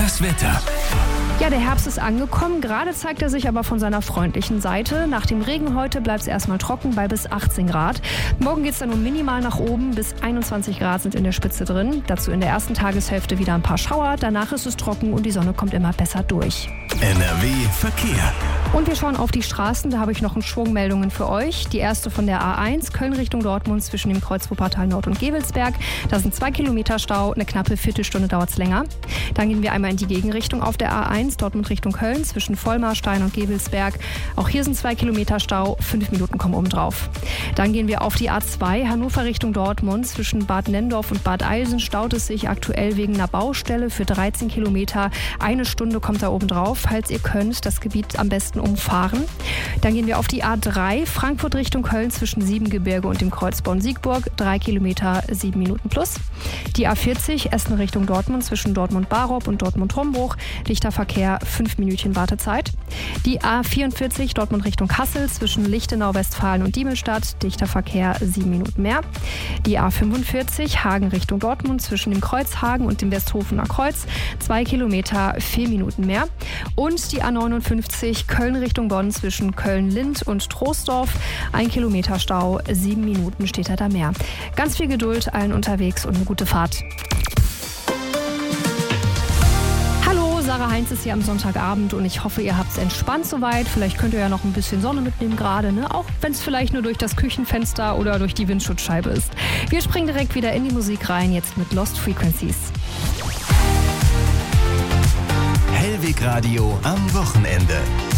Das Wetter. Ja, der Herbst ist angekommen. Gerade zeigt er sich aber von seiner freundlichen Seite. Nach dem Regen heute bleibt es erstmal trocken bei bis 18 Grad. Morgen geht es dann nur minimal nach oben. Bis 21 Grad sind in der Spitze drin. Dazu in der ersten Tageshälfte wieder ein paar Schauer. Danach ist es trocken und die Sonne kommt immer besser durch. NRW Verkehr. Und wir schauen auf die Straßen. Da habe ich noch einen Schwung Meldungen für euch. Die erste von der A1, Köln Richtung Dortmund zwischen dem Kreuz Wuppertal Nord und Gevelsberg. Da sind 2 Kilometer Stau. Eine knappe Viertelstunde dauert es länger. Dann gehen wir einmal in die Gegenrichtung auf der A1, Dortmund Richtung Köln zwischen Vollmarstein und Gevelsberg. Auch hier sind 2 Kilometer Stau. 5 Minuten kommen obendrauf. Dann gehen wir auf die A2, Hannover Richtung Dortmund zwischen Bad Nenndorf und Bad Eilsen. Staut es sich aktuell wegen einer Baustelle für 13 Kilometer. 1 Stunde kommt da obendrauf. Falls ihr könnt, das Gebiet am besten umfahren. Dann gehen wir auf die A3, Frankfurt Richtung Köln zwischen Siebengebirge und dem Kreuz Bonn-Siegburg. 3 Kilometer, 7 Minuten plus. Die A40, Essen Richtung Dortmund zwischen Dortmund-Barob und Dortmund-Hombruch. Dichter Verkehr, 5 Minütchen Wartezeit. Die A44, Dortmund Richtung Kassel zwischen Lichtenau, Westfalen und Diemelstadt. Dichter Verkehr, 7 Minuten mehr. Die A45, Hagen Richtung Dortmund zwischen dem Kreuz Hagen und dem Westhofener Kreuz. 2 Kilometer, 4 Minuten mehr. Und die A59, Köln Richtung Bonn zwischen Köln-Lind und Troisdorf. 1 Kilometer Stau, 7 Minuten steht da mehr. Ganz viel Geduld allen unterwegs und eine gute Fahrt. Hallo, Sarah Heinz ist hier am Sonntagabend und ich hoffe, ihr habt es entspannt soweit. Vielleicht könnt ihr ja noch ein bisschen Sonne mitnehmen gerade, ne? Auch wenn es vielleicht nur durch das Küchenfenster oder durch die Windschutzscheibe ist. Wir springen direkt wieder in die Musik rein, jetzt mit Lost Frequencies. Hellweg Radio am Wochenende.